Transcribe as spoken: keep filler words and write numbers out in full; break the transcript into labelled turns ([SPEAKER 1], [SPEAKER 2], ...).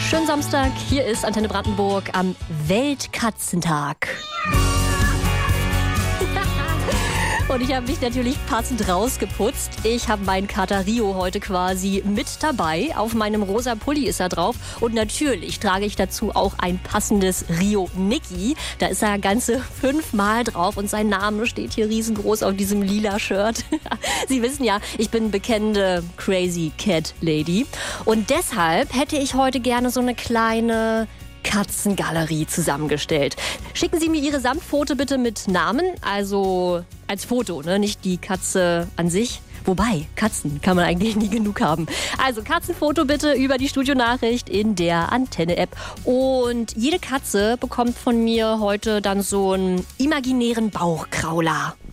[SPEAKER 1] Schönen Samstag, hier ist Antenne Brandenburg am Weltkatzentag. Und ich habe mich natürlich passend rausgeputzt. Ich habe meinen Kater Rio heute quasi mit dabei. Auf meinem rosa Pulli ist er drauf. Und natürlich trage ich dazu auch ein passendes Rio Niki. Da ist er ganze fünfmal drauf und sein Name steht hier riesengroß auf diesem lila Shirt. Sie wissen ja, ich bin bekennende Crazy Cat Lady. Und deshalb hätte ich heute gerne so eine kleine Katzengalerie zusammengestellt. Schicken Sie mir Ihre Samtfoto bitte mit Namen, also als Foto, ne? Nicht die Katze an sich. Wobei, Katzen kann man eigentlich nie genug haben. Also Katzenfoto bitte über die Studionachricht in der Antenne-App. Und jede Katze bekommt von mir heute dann so einen imaginären Bauchkrauler.